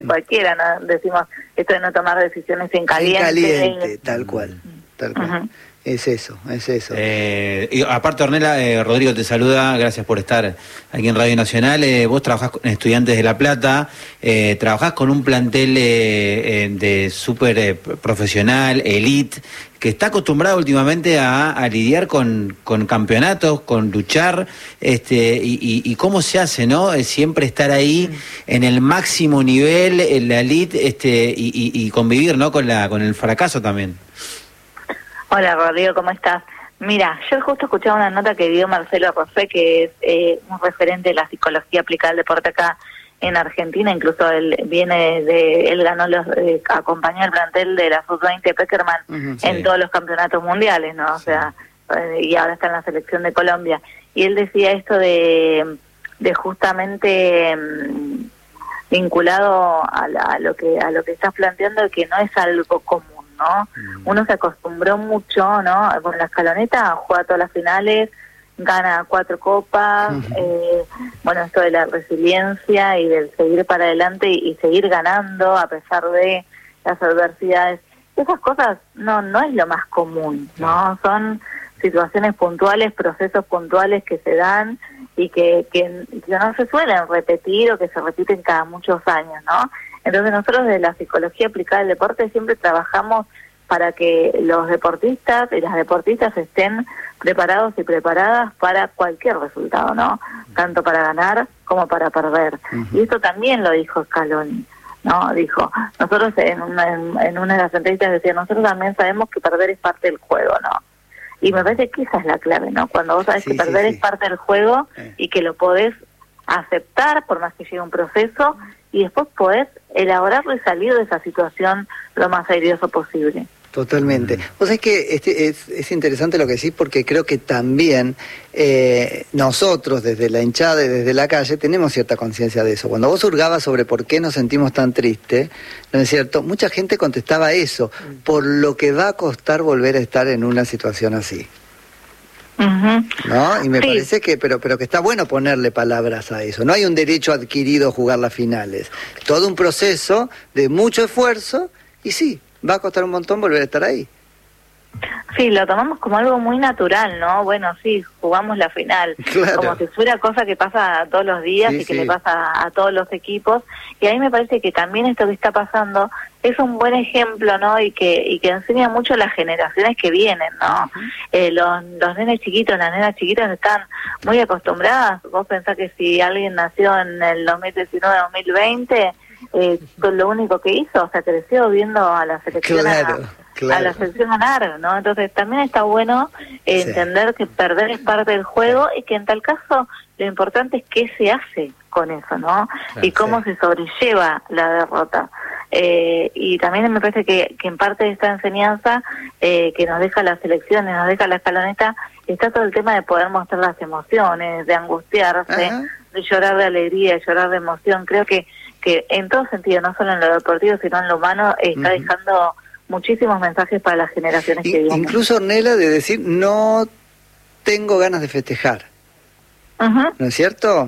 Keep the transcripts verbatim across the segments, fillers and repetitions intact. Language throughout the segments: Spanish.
cualquiera, ¿no? Decimos esto de no tomar decisiones en caliente. En caliente, tal cual, tal cual. Uh-huh. Es eso, es eso. Eh, y aparte, Ornella, eh, Rodrigo te saluda, gracias por estar aquí en Radio Nacional. Eh, vos trabajás con Estudiantes de La Plata, eh, trabajás con un plantel eh, eh, de súper eh, profesional, elite, que está acostumbrado últimamente a, a lidiar con, con campeonatos, con luchar, este, y, y, y cómo se hace, ¿no? Siempre estar ahí en el máximo nivel, en la elite, este, y, y, y convivir, ¿no? Con la, con el fracaso también. Hola Rodrigo, ¿cómo estás? Mira, yo justo escuchaba una nota que dio Marcelo Rosé, que es eh, un referente de la psicología aplicada al deporte acá en Argentina. Incluso él viene de, él ganó los, eh, acompañó el plantel de la sub veinte Peckerman uh-huh, sí. en todos los campeonatos mundiales, ¿no? O sí. sea, eh, y ahora está en la selección de Colombia. Y él decía esto de, de justamente mmm, vinculado a, la, a lo que a lo que estás planteando, que no es algo común, ¿no? Mm. Uno se acostumbró mucho, ¿no? Con la escaloneta, juega todas las finales, gana cuatro copas, mm. eh, bueno, esto de la resiliencia y del seguir para adelante y, y seguir ganando a pesar de las adversidades. Esas cosas no no es lo más común, ¿no? Son situaciones puntuales, procesos puntuales que se dan y que, que, que no se suelen repetir o que se repiten cada muchos años, ¿no? Entonces nosotros de la psicología aplicada al deporte siempre trabajamos para que los deportistas y las deportistas estén preparados y preparadas para cualquier resultado, ¿no? Tanto para ganar como para perder. Uh-huh. Y esto también lo dijo Scaloni, ¿no? Dijo, nosotros en una, en, en una de las entrevistas decía, nosotros también sabemos que perder es parte del juego, ¿no? Y me parece que esa es la clave, ¿no? Cuando vos sabés sí, que perder sí, sí. es parte del juego sí. y que lo podés aceptar por más que llegue un proceso y después podés elaborarlo y salir de esa situación lo más airoso posible. Totalmente. Vos sabés que este es, es interesante lo que decís porque creo que también eh, nosotros desde la hinchada y desde la calle tenemos cierta conciencia de eso. Cuando vos hurgabas sobre por qué nos sentimos tan tristes, ¿no es cierto? Mucha gente contestaba eso, por lo que va a costar volver a estar en una situación así. Uh-huh. ¿No? Y me sí. parece que, pero, pero que está bueno ponerle palabras a eso. No hay un derecho adquirido a jugar las finales. Todo un proceso de mucho esfuerzo y sí, va a costar un montón volver a estar ahí. Sí, lo tomamos como algo muy natural, ¿no? Bueno, sí, jugamos la final, claro. como si fuera cosa que pasa todos los días sí, y que sí. le pasa a todos los equipos. Y a mí me parece que también esto que está pasando es un buen ejemplo, ¿no? Y que y que enseña mucho a las generaciones que vienen, ¿no? Uh-huh. eh, los, los nenes chiquitos, las nenas chiquitas están muy acostumbradas. Vos pensás que si alguien nació en el dos mil diecinueve, dos mil veinte, eh, lo único que hizo, o sea, creció viendo a la selección claro. a, Claro. a la selección ganar, ¿no? Entonces también está bueno eh, sí. entender que perder es parte del juego y que en tal caso lo importante es qué se hace con eso, ¿no? Claro, y cómo sí. se sobrelleva la derrota. Eh, y también me parece que, que en parte de esta enseñanza eh, que nos deja las selecciones, nos deja la escaloneta, está todo el tema de poder mostrar las emociones, de angustiarse, Ajá. de llorar de alegría, de llorar de emoción. Creo que, que en todo sentido, no solo en lo deportivo, sino en lo humano, está uh-huh. dejando muchísimos mensajes para las generaciones que vienen. Incluso, Ornella, de decir, no tengo ganas de festejar. Uh-huh. ¿No es cierto?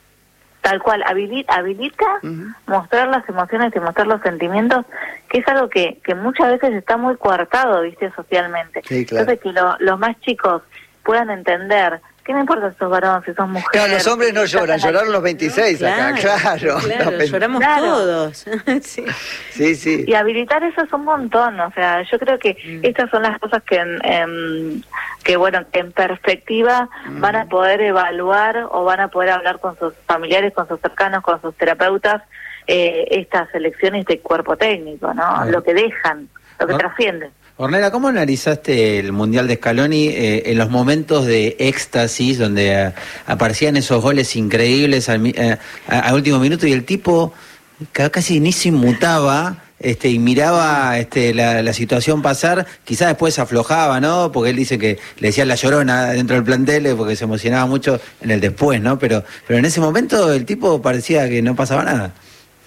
Tal cual, habilita, habilita uh-huh. mostrar las emociones y mostrar los sentimientos, que es algo que, que muchas veces está muy coartado, ¿viste? Socialmente. Sí, claro. Entonces, que lo, los más chicos puedan entender, ¿qué me importa si sos varón, si sos mujer? Claro, los hombres no lloran, lloraron los veintiséis no, acá, claro. Claro, no, lloramos claro. todos. sí. sí, sí. Y habilitar eso es un montón, o sea, yo creo que mm. estas son las cosas que, en, en, que bueno, en perspectiva mm. van a poder evaluar o van a poder hablar con sus familiares, con sus cercanos, con sus terapeutas, eh, estas elecciones de cuerpo técnico, ¿no? Ah. Lo que dejan, lo que ah. trascienden. Ornella, ¿cómo analizaste el Mundial de Scaloni eh, en los momentos de éxtasis donde eh, aparecían esos goles increíbles al, eh, a, a último minuto y el tipo casi ni se inmutaba este, y miraba este, la, la situación pasar? Quizás después aflojaba, ¿no? Porque él dice que le decía la llorona dentro del plantel porque se emocionaba mucho en el después, ¿no? Pero, pero en ese momento el tipo parecía que no pasaba nada.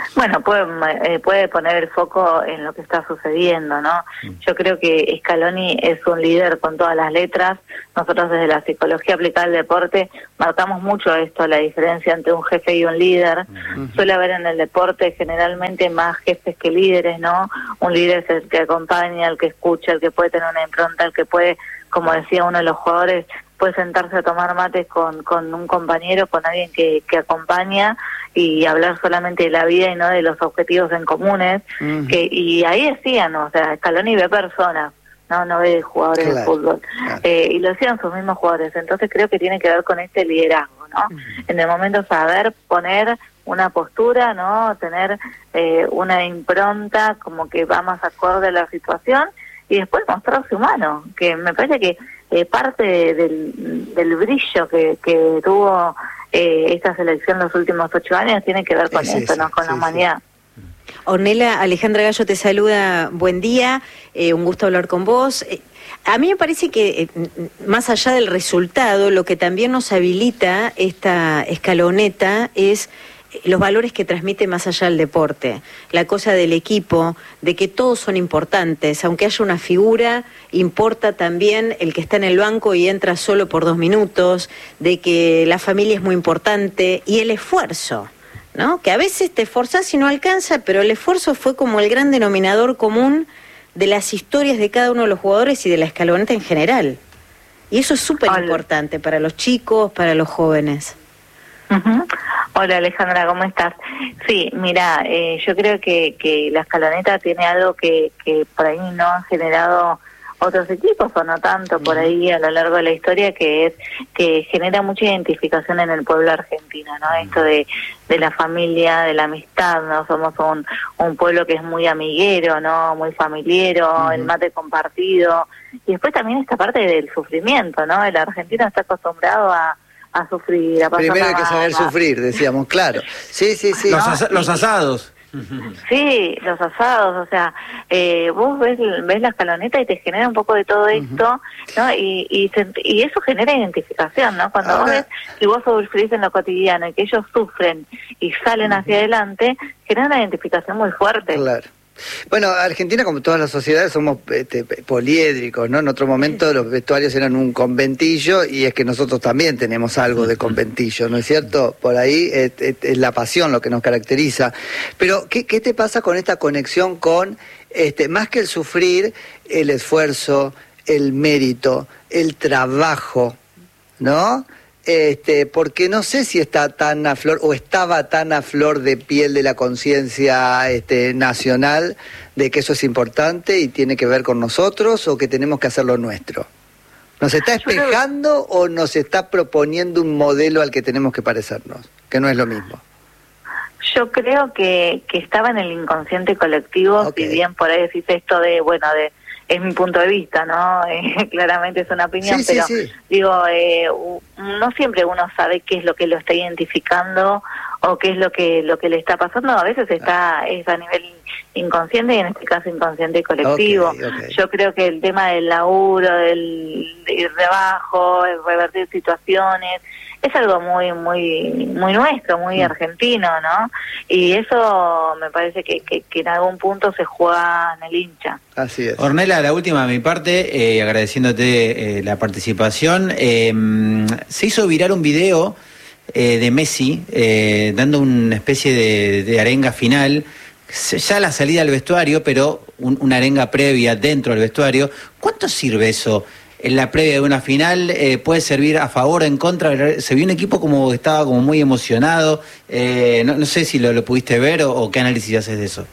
Bueno, puede, eh, puede poner el foco en lo que está sucediendo, ¿no? Yo creo que Scaloni es un líder con todas las letras. Nosotros desde la psicología aplicada al deporte marcamos mucho esto, la diferencia entre un jefe y un líder. Uh-huh. Suele haber en el deporte generalmente más jefes que líderes, ¿no? Un líder es el que acompaña, el que escucha, el que puede tener una impronta, el que puede, como decía uno de los jugadores, puede sentarse a tomar mates con, con un compañero, con alguien que, que acompaña y hablar solamente de la vida y no de los objetivos en comunes. Uh-huh. que Y ahí decían, o sea, Scaloni ve personas, no no ve jugadores claro, de fútbol. Claro. Eh, y lo decían sus mismos jugadores. Entonces creo que tiene que ver con este liderazgo, ¿no? Uh-huh. En el momento saber poner una postura, ¿no? Tener eh, una impronta como que va más acorde a la situación y después mostrarse humano, que me parece que eh, parte del, del brillo que, que tuvo eh, esta selección los últimos ocho años tiene que ver con sí, eso, sí, ¿no? Con sí, la humanidad. Sí. Ornella, Alejandra Gallo te saluda, buen día, eh, un gusto hablar con vos. Eh, a mí me parece que, eh, más allá del resultado, lo que también nos habilita esta escaloneta es los valores que transmite más allá del deporte, la cosa del equipo, de que todos son importantes, aunque haya una figura, importa también el que está en el banco y entra solo por dos minutos, de que la familia es muy importante y el esfuerzo, ¿no? Que a veces te esforzás y no alcanza, pero el esfuerzo fue como el gran denominador común de las historias de cada uno de los jugadores y de la escaloneta en general. Y eso es súper importante para los chicos, para los jóvenes. Uh-huh. Hola Alejandra, ¿cómo estás? Sí, mira, eh, yo creo que, que la escaloneta tiene algo que, que por ahí no han generado otros equipos o no tanto por ahí a lo largo de la historia, que es que genera mucha identificación en el pueblo argentino, ¿no? Esto de, de la familia, de la amistad, ¿no? Somos un, un pueblo que es muy amiguero, ¿no? Muy familiero, uh-huh. El mate compartido. Y después también esta parte del sufrimiento, ¿no? El argentino está acostumbrado a a sufrir, a pasar. Primero hay que saber sufrir, decíamos, claro. Sí, sí, sí. Los, as los asados. Sí, los asados, o sea, eh, vos ves, ves la escaloneta y te genera un poco de todo esto, uh-huh. ¿no? Y, y, y eso genera identificación, ¿no? Cuando Ahora... vos ves que vos sufrís en lo cotidiano y que ellos sufren y salen uh-huh. hacia adelante, genera una identificación muy fuerte. Claro. Bueno, Argentina, como todas las sociedades, somos este, poliédricos, ¿no? En otro momento los vestuarios eran un conventillo y es que nosotros también tenemos algo de conventillo, ¿no es cierto? Por ahí es, es, es la pasión lo que nos caracteriza. Pero, ¿qué, qué te pasa con esta conexión con, este, más que el sufrir, el esfuerzo, el mérito, el trabajo, ¿no? Este, porque no sé si está tan a flor o estaba tan a flor de piel de la conciencia este, nacional de que eso es importante y tiene que ver con nosotros o que tenemos que hacerlo nuestro. ¿Nos está espejando o nos está proponiendo un modelo al que tenemos que parecernos? Que no es lo mismo. Yo creo que, que estaba en el inconsciente colectivo, okay. Si bien por ahí decís esto de, bueno, de es mi punto de vista, ¿no? Eh, claramente es una opinión, sí, pero sí, sí. digo, eh, no siempre uno sabe qué es lo que lo está identificando o qué es lo que lo que le está pasando. A veces está es a nivel inconsciente y en este caso inconsciente colectivo. Okay, okay. Yo creo que el tema del laburo, del ir de abajo, el revertir situaciones, es algo muy muy muy nuestro, muy argentino, ¿no? Y eso me parece que, que, que en algún punto se juega en el hincha. Así es. Ornella, la última de mi parte, eh, agradeciéndote eh, la participación. Eh, se hizo viral un video eh, de Messi eh, dando una especie de, de arenga final, ya la salida al vestuario, pero un, una arenga previa dentro del vestuario. ¿Cuánto sirve eso? En la previa de una final, eh, puede servir a favor o en contra. Se vio un equipo como que estaba como muy emocionado. Eh, no, no sé si lo, lo pudiste ver o, o qué análisis haces de eso.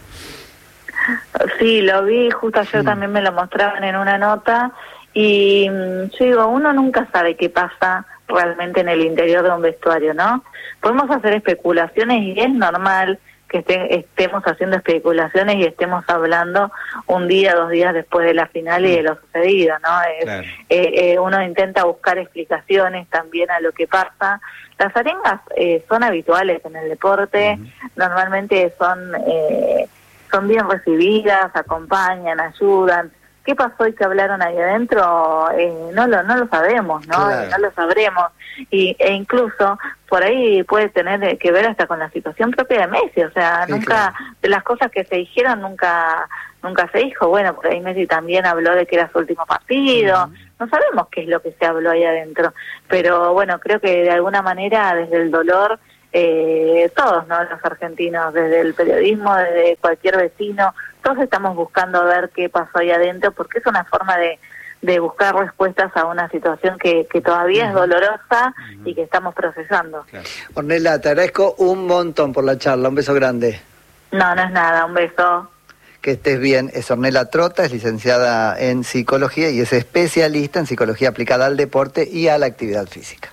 Sí, lo vi, justo ayer mm. también me lo mostraban en una nota. Y yo digo, uno nunca sabe qué pasa realmente en el interior de un vestuario, ¿no? Podemos hacer especulaciones y es normal que este, estemos haciendo especulaciones y estemos hablando un día, dos días después de la final y de lo sucedido, ¿no? Es, claro. eh, eh, uno intenta buscar explicaciones también a lo que pasa. Las arengas eh, son habituales en el deporte, uh-huh. normalmente son eh, son bien recibidas, acompañan, ayudan. ¿Qué pasó y que hablaron ahí adentro? Eh, no lo no lo sabemos, ¿no? Claro. No lo sabremos. Y, e incluso, por por ahí puede tener que ver hasta con la situación propia de Messi, o sea, sí, nunca, claro. de las cosas que se dijeron nunca nunca se dijo, bueno, por ahí Messi también habló de que era su último partido, uh-huh. no sabemos qué es lo que se habló ahí adentro, pero bueno, creo que de alguna manera desde el dolor, eh, todos, ¿no? Los argentinos, desde el periodismo, desde cualquier vecino, todos estamos buscando ver qué pasó ahí adentro, porque es una forma de de buscar respuestas a una situación que, que todavía uh-huh. es dolorosa uh-huh. y que estamos procesando. Claro. Ornella, te agradezco un montón por la charla, un beso grande. No, no es nada, un beso. Que estés bien. Es Ornella Trota, es licenciada en psicología y es especialista en psicología aplicada al deporte y a la actividad física.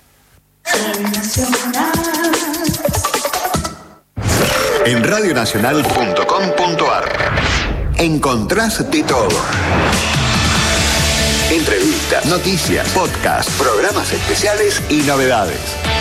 En radio nacional punto com punto a r encontrás de todo. Entrevistas, noticias, podcasts, programas especiales y novedades.